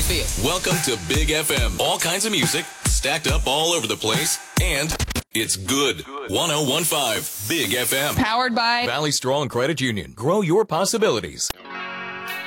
atmosphere. Welcome to Big FM. All kinds of music, stacked up all over the place, and it's good. 101.5 Big FM. Powered by Valley Strong Credit Union. Grow your possibilities.